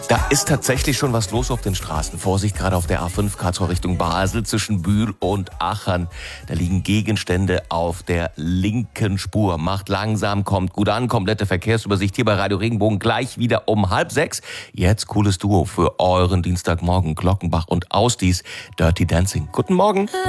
Da ist tatsächlich schon was los auf den Straßen. Vorsicht, gerade auf der A5 Karlsruhe Richtung Basel zwischen Bühl und Aachen. Da liegen Gegenstände auf der linken Spur. Macht langsam, kommt gut an. Komplette Verkehrsübersicht hier bei Radio Regenbogen gleich wieder um 5:30. Jetzt cooles Duo für euren Dienstagmorgen. Glockenbach und Ausdies Dirty Dancing. Guten Morgen.